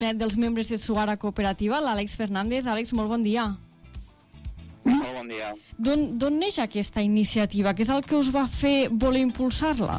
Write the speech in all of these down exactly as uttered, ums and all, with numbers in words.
dels membres de Suara Cooperativa, l'Àlex Fernández. Àlex, molt bon dia. Molt bon dia. D'on neix aquesta iniciativa? Què és el que us va fer voler impulsar-la?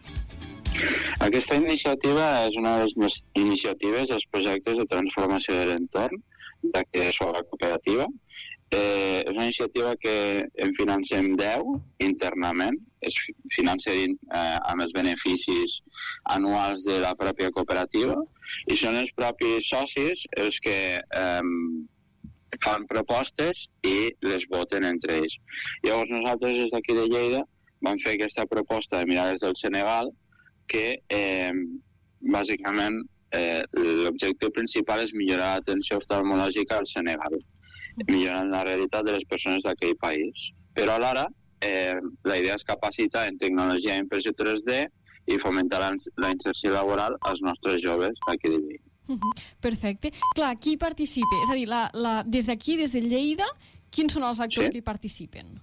Aquesta iniciativa és una de les iniciatives dels projectes de transformació de l'entorn de Suara Cooperativa. Eh, és una iniciativa que en financem deu internament, es finança eh, amb els beneficis anuals de la pròpia cooperativa i són els propis socis els que eh, fan propostes i les voten entre ells. Llavors nosaltres des d'aquí de Lleida vam fer aquesta proposta de Mirades del Senegal que eh, bàsicament eh, l'objectiu principal és millorar l'atenció oftalmològica al Senegal, millorant la realitat de les persones d'aquell país. Però alhora eh, la idea és capacitar en tecnologia d'impressió tres D i fomentar la, la inserció laboral als nostres joves d'aquí de Lleida. Uh-huh. Perfecte. Clar, qui participa? És a dir, la, la, des d'aquí, des de Lleida, quins són els actors sí. que hi participen?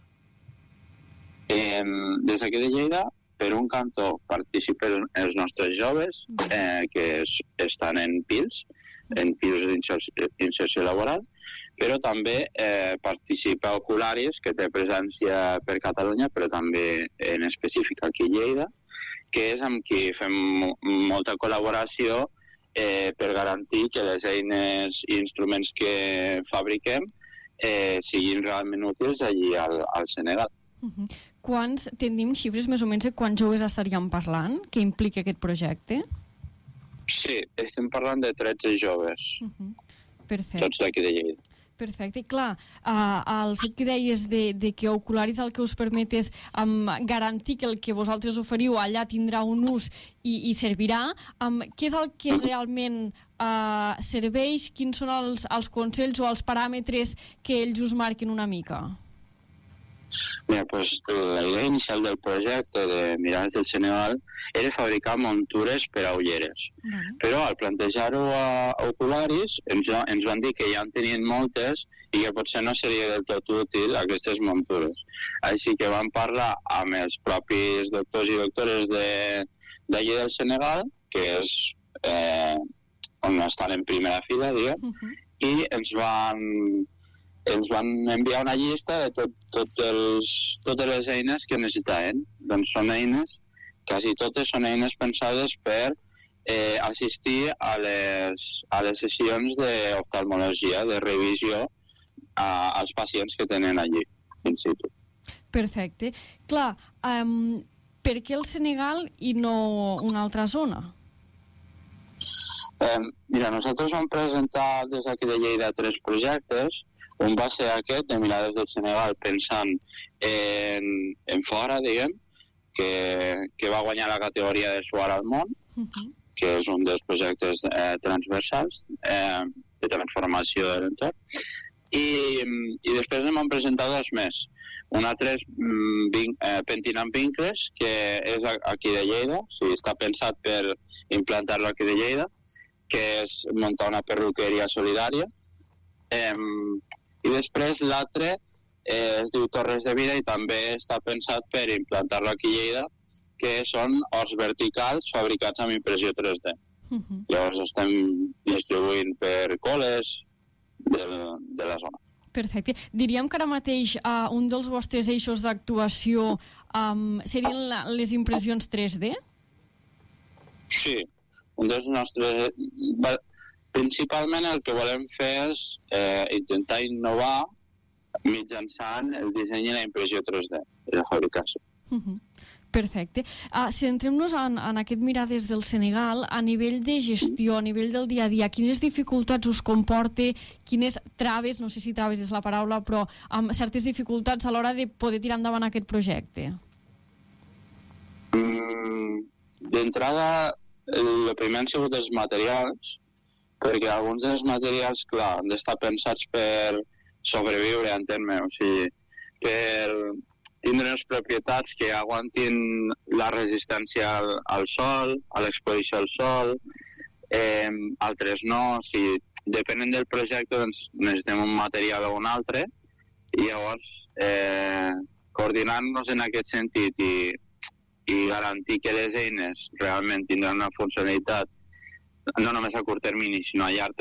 Eh, des d'aquí de Lleida, per un cantó participen els nostres joves eh, que es, estan en P I Ls, en P I Ls d'inserció laboral, però també eh, participa Ocularis, que té presència per Catalunya, però també en específic aquí a Lleida, que és amb qui fem molta col·laboració eh, per garantir que les eines i instruments que fabriquem eh, siguin realment útils allí al, al Senegal. Uh-huh. Quants, tenim xifres més o menys de quants joves estaríem parlant que implica aquest projecte? Sí, estem parlant de tretze joves, uh-huh. Perfecte. Tots d'aquí de Lleida. Perfecte, i clar, uh, el fet que deies de, de que Ocularis el que us permet és um, garantir que el que vosaltres oferiu allà tindrà un ús i, i servirà, um, què és el que realment uh, serveix, quins són els, els consells o els paràmetres que ells us marquen una mica? Mira, pues, la idea inicial del projecte de Mirades del Senegal era fabricar muntures per a ulleres. Uh-huh. Però al plantejar-ho a Ocularis ens, ens van dir que ja en tenien moltes i que potser no seria del tot útil aquestes muntures. Així que vam parlar amb els propis doctors i doctores d'allí de, del Senegal, que és eh, on estan en primera fila, diguem, uh-huh. i ens van... ens van enviar una llista de tot, tot els, totes les eines que necessitaven. Doncs són eines, quasi totes són eines pensades per eh, assistir a les, a les sessions d'oftalmologia, de revisió a, als pacients que tenen allí, in situ. Perfecte. Clar, um, per què el Senegal i no una altra zona? Eh, mira, nosaltres vam presentar des d'aquí de Lleida tres projectes. Un va ser aquest, de Mirades del Senegal, pensant en, en fora, diguem, que, que va guanyar la categoria de Suara al món, uh-huh. que és un dels projectes eh, transversals eh, de transformació de l'entorn. I, I després en vam presentar dos més. Un altre és mm, eh, Pentinant Vincles, que és aquí de Lleida, o sigui, està pensat per implantar-lo aquí de Lleida, que és muntar una perruqueria solidària. Eh, I després l'altre eh, es diu Torres de Vida i també està pensat per implantar-lo aquí a Lleida, que són horts verticals fabricats amb impressió tres D. Uh-huh. Llavors estem distribuint per col·les de, de la zona. Perfecte. Diríem que ara mateix uh, un dels vostres eixos d'actuació um, serien la, les impressions tres D? Sí, un dels nostres... Principalment el que volem fer és eh, intentar innovar mitjançant el disseny i la impressió tres D i la fabricació. Uh-huh. Perfecte. Uh, centrem-nos en, en aquest Mirades del Senegal a nivell de gestió, a nivell del dia a dia. Quines dificultats us comporta, quines traves, no sé si traves és la paraula, però amb certes dificultats a l'hora de poder tirar endavant aquest projecte? Mm, d'entrada, el primer han sigut els materials, perquè alguns dels materials, clar, han d'estar pensats per sobreviure, entén-me, o sigui, per tindre les propietats que aguantin la resistència al, al sol, a l'exposició al sol, eh, altres no, o sigui, depenent del projecte, doncs necessitem un material o un altre, i llavors eh, coordinar-nos en aquest sentit i, i garantir que les eines realment tindran una funcionalitat no només a curt termini, sinó a llarg